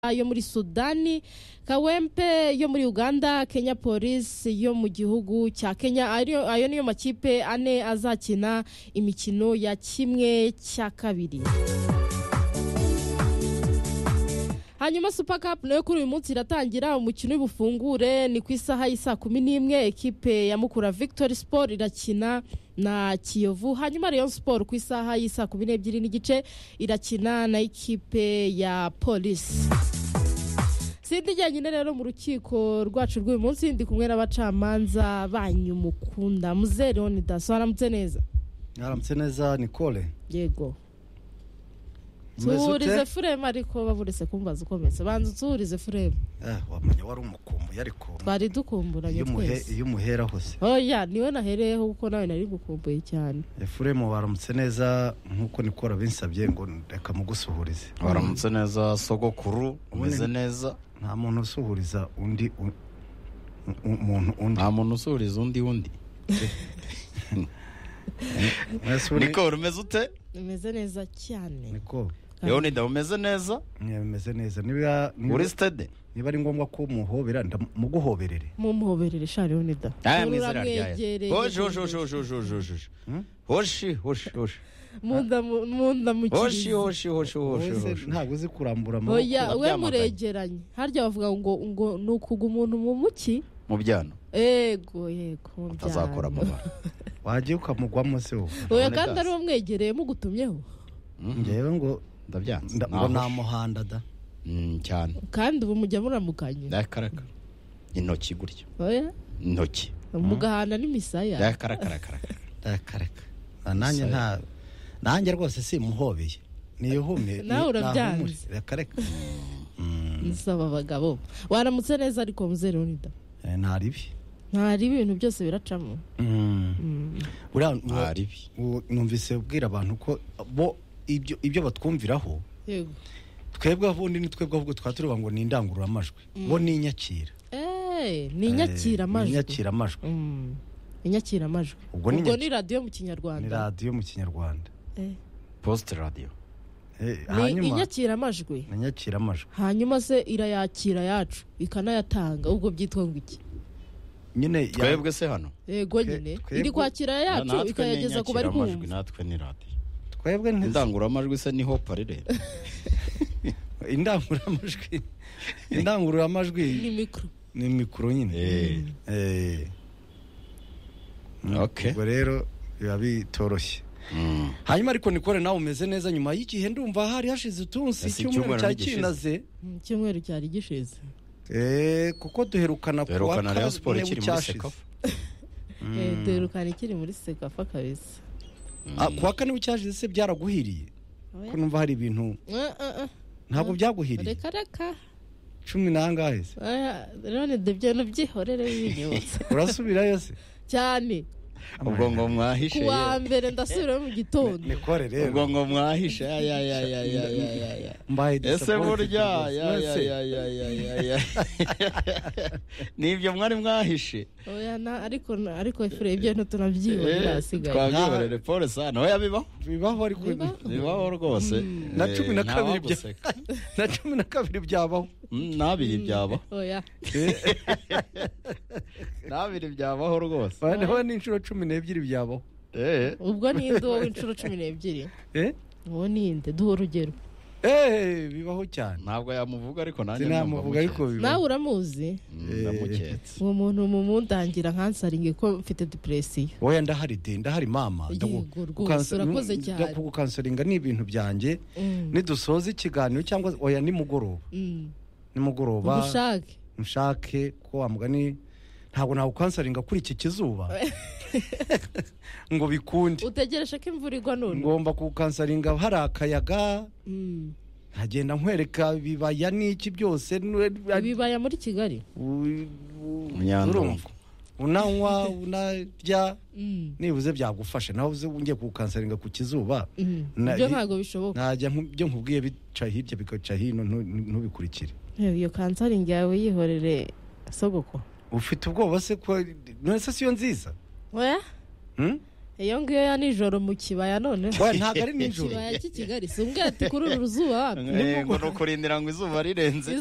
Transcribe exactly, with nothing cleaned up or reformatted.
yo muri Sudani, Kawempe yo muri Uganda, Kenya Police yo mu gihugu cya Kenya. Ayo ayo niyo makipe ane azakina imikino ya kimwe cya kabiri. Hanyuma Super Cup nayo kuri uyu munsi iratangira, umukino w'ubufungure ni ku isaha y'isa kumi n'imwe. Ekipe ya Mukura Victory Sport irakina na Kiyovu. Hanyuma Rayon Sport ku isaha y'isa kumi n'ebyiri n'igice irakina na ekipe ya Police. Sindi jyanyine rero mu rukiko rwacu rw'uyu munsi ndi kumwe n'abacamanza banyu mukunda. Muzee Leonidas, waramutse neza? Waramutse neza Nicole. Yego. Turize Frema ariko baburese kumbaza ukomeze. Banza turize Frema. Eh wamenya wari umukumbuye ariko. Twari dukumburanye twese. Iyo muhera hose. Oya niwe nahereyeho kuko nawe nari gukumbuye cyane. Frema waramutse neza nkuko Nicole binsabye ngo reka mugusuhurize. Waramutse neza sogokuru, umeze neza. Nta muntu usuhuriza undi umuntu undi. Nta muntu usuhuriza undi undi. Niko umeze ute? Umeze neza cyane. Niko. Leonidas umeze neza? Umeze neza. Niba uri stade? Niba ari ngombwa ko muhobera ndamuguhoberere. Mumuhoberere sha Leonidas. Aya mwizera ryaye. Hoje hoje hoje hoje hoje hoje. Hoshi hoshi hoshi. Munda munda mukiri. Hoshi hoshi hoshi hoshi. Ntabwo uzi kurambura amaboko. Oya we muregeranye. Harya bavuga ngo ngo nukuga umuntu mu muki? Mu byano. Ego yego mu byano. Utazakora mama. Wagiye ukamugwamo se wowe. Oya kandi ari umwegereye mugutumyeho. Ngewe ngo ndabyanze. Ngo na muhanda da. Mm cyane. Kandi ubu mujya muramukanye. Ndakaraka. Intoki gutyo. Oya. Intoki. Mugahana n'imisaya. Ndakaraka. Ndakaraka. Nanjye nta nanjye rwose si muhobeye. Niyuhumye. Nawe urabyanze. Ndakaraka. Nsaba abagabo. Waramutse neza ariko Muzee Leonidas. Eh ntaribi. Ntari ibintu byose biracamo. Mm. Ura ntaribi. Numvise ubwira abantu ko bo ibyo ibyo batwumviraho. Yego. Twebwe avundi ni twebwe ahubwo twaturuba ngo ni indangurura amajwi. Bo ni inyakira. Eh, ni inyakira amajwi. Ni inyakira amajwi. Mm. Inyakira amajwi. Ubwo ni radio mu Kinyarwanda. Ni radio mu Kinyarwanda. Eh. Post radio. Eh, hanyuma inyakira amajwi. Ni inyakira amajwi. Hanyuma se irayakira yacu ikanayatanga ubwo byitwa ngo iki? Nyine twebwe se hano. Yego nyine. Iri kwakira yacu ikayageza ku bari kumva. Natwe ni radio. Twebwe indangura amajwi se niho parire. Indangura amajwi. Indangura amajwi ni mikro. Ni mikro nyine. Eh. Eh. Okay. Ubwo rero biba bitoroshye. Mm. Hanyuma ariko Nicole nawe umeze neza nyuma y'igihe ndumva hari hashize utunsi cy'umweru cya kinaze. Cyumweru cyari gishize. Eh kuko duherukana ku wa Rayon Sport ikiri muri Sekafa. Eh duherukana ikiri muri Sekafa kabisa. Ah kwa kane ucyashize se byaraguhiriye. Ko numva hari ibintu. Ntabwo byaguhiriye. Reka reka. cumi nangahe se? Aya rone de byo byihorere binyutse. Urasubirayo se? Cyane. Ubwo ngo mwahishe. Kuwa mbere ndasubira mu gitondo. Nicole rero. Ubwo ngo mwahishe ya ya ya ya ya ya ya. Mbaye ese burya ya ya ya ya ya ya. Nibyo mwari mwahishe. Oya na ariko ariko Efure ibyo ntunabyibona asigaye. Twabyiborere Paul sana. Oya bibaho. Bibaho ariko bibaho rwose. Na cumi na kabiri bya. Na cumi na kabiri byabaho. Nabiri byabaho. Oya. Nabiri byabaho rwose. Bane ho ni inshuro cumi n'ebyiri byabaho. Eh. Ubwo ni ndo w'inshuro cumi n'ebyiri. Eh? Uwo ni inde duho urugero. Eh bibaho cyane. Ntabwo yamuvuga ariko nanjye namuvuga ariko bibaho. Nawe uramuzi? Ndamuketse. Uwo muntu mumundangira nkansaringe ko mfite depression. Oya ndahari de ndahari mama. Urakoze cyane. Kugukansaringa ni ibintu byanjye. Nidusoza ikiganiro cyangwa oya ni mugoroba. Nimugoroba. Ushake. Mshake ko wamugani ntabwo nawe ukansaringa kuri iki kizuba. Ngo bikundi. Utegereje ko imvura igwa none. Ngomba kukansaringa hari akayaga. Mm. Hagenda nkwereka bibaya n'iki byose. Bibaya muri Kigali. Munyandongo. Unanywa unarya. Mm. Nibuze byagufasha naho uze ungiye kukansaringa ku kizuba. Byo ntago bishoboka. Najya byo nkubwiye bica hirya bikaca hino ntubikurikire. Iyo kansaringa yawe yihorere sogoko. Ufite ubwoba se ko none se siyo nziza? Oya? Hmm? iyo ngiyo ya nijoro mu kibaya none Oya, ntabwo ari nijoro ikibaya cy'i Kigali si umbwira ati kuri uru ruzuba ngo ni ukurindira ngo izuba rirenze